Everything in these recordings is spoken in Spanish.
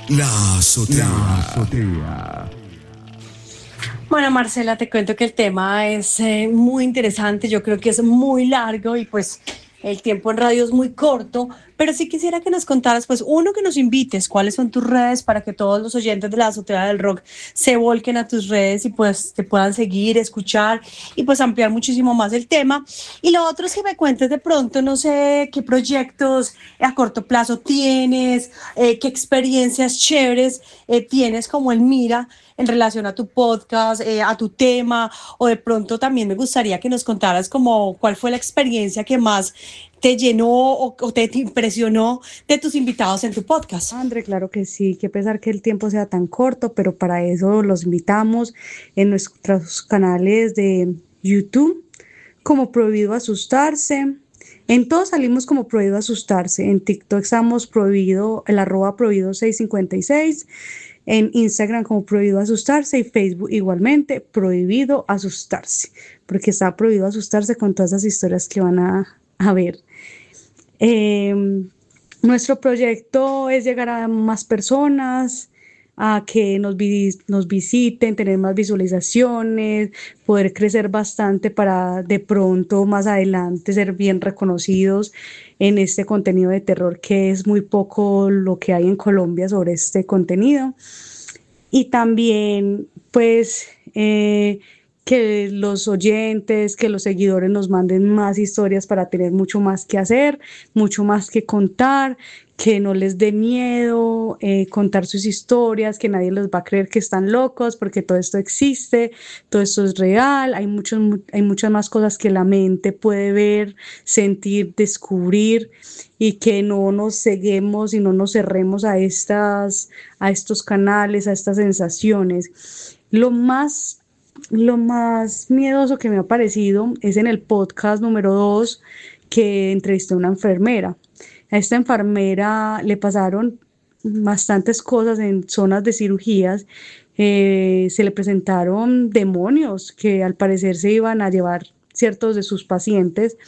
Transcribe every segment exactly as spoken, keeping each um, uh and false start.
La azotea. La azotea. Bueno, Marcela, te cuento que el tema es eh, muy interesante, yo creo que es muy largo y pues el tiempo en radio es muy corto, pero sí quisiera que nos contaras, pues uno, que nos invites, cuáles son tus redes para que todos los oyentes de la Azotea del Rock se volquen a tus redes y pues te puedan seguir, escuchar y pues ampliar muchísimo más el tema. Y lo otro es que me cuentes de pronto, no sé, qué proyectos a corto plazo tienes, eh, qué experiencias chéveres eh, tienes como en mira en relación a tu podcast, eh, a tu tema, o de pronto también me gustaría que nos contaras como cuál fue la experiencia que más te llenó o, o te, te impresionó de tus invitados en tu podcast. André, claro que sí, qué pesar que el tiempo sea tan corto, pero para eso los invitamos en nuestros canales de YouTube como Prohibido Asustarse. En todos salimos como Prohibido Asustarse. En TikTok estamos prohibido, el arroba prohibido seiscientos cincuenta y seis. En Instagram como Prohibido Asustarse y Facebook igualmente Prohibido Asustarse, porque está prohibido asustarse con todas las historias que van a, a ver. Eh, nuestro proyecto es llegar a más personas, a que nos, vi, nos visiten, tener más visualizaciones, poder crecer bastante para de pronto más adelante ser bien reconocidos en este contenido de terror, que es muy poco lo que hay en Colombia sobre este contenido. Y también pues eh, que los oyentes, que los seguidores nos manden más historias para tener mucho más que hacer, mucho más que contar, que no les dé miedo eh, contar sus historias, que nadie les va a creer que están locos, porque todo esto existe, todo esto es real, hay, muchos, hay muchas más cosas que la mente puede ver, sentir, descubrir, y que no nos ceguemos y no nos cerremos a, estas, a estos canales, a estas sensaciones. Lo más, lo más miedoso que me ha parecido es en el podcast número dos, que entrevisté a una enfermera. A esta enfermera le pasaron bastantes cosas en zonas de cirugías. Eh, se le presentaron demonios que al parecer se iban a llevar ciertos de sus pacientes.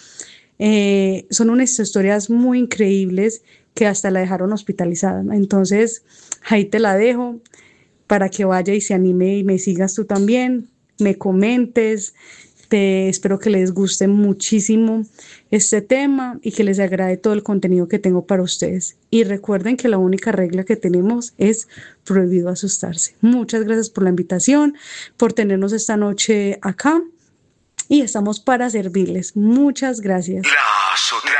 Eh, son unas historias muy increíbles que hasta la dejaron hospitalizada. Entonces, ahí te la dejo para que vaya y se anime y me sigas tú también, me comentes. Te, espero que les guste muchísimo este tema y que les agrade todo el contenido que tengo para ustedes. Y recuerden que la única regla que tenemos es prohibido asustarse. Muchas gracias por la invitación, por tenernos esta noche acá y estamos para servirles. Muchas gracias. La azotea.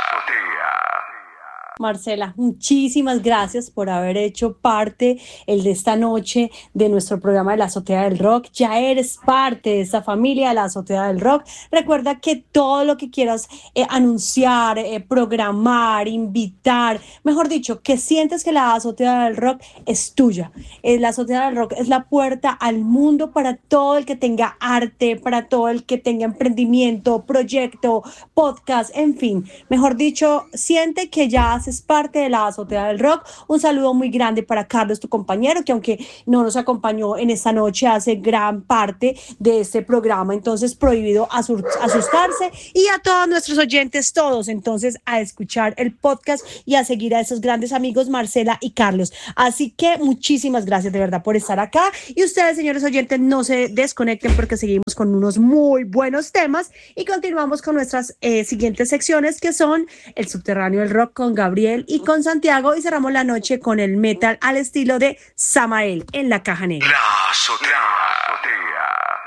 Marcela, muchísimas gracias por haber hecho parte el de esta noche de nuestro programa de la Azotea del Rock. Ya eres parte de esta familia de la Azotea del Rock. Recuerda que todo lo que quieras eh, anunciar, eh, programar, invitar, mejor dicho, que sientes que la Azotea del Rock es tuya. Eh, la Azotea del Rock es la puerta al mundo para todo el que tenga arte, para todo el que tenga emprendimiento, proyecto, podcast, en fin. Mejor dicho, siente que ya haces parte de la Azotea del Rock. Un saludo muy grande para Carlos, tu compañero, que aunque no nos acompañó en esta noche, hace gran parte de este programa. Entonces, prohibido asustarse. Y a todos nuestros oyentes, todos, entonces, a escuchar el podcast y a seguir a esos grandes amigos, Marcela y Carlos. Así que muchísimas gracias de verdad por estar acá. Y ustedes, señores oyentes, no se desconecten porque seguimos con unos muy buenos temas y continuamos con nuestras eh, siguientes secciones, que son el subterráneo del rock con Gabriel y con Santiago, y cerramos la noche con el metal al estilo de Samael en la caja negra. La azotea.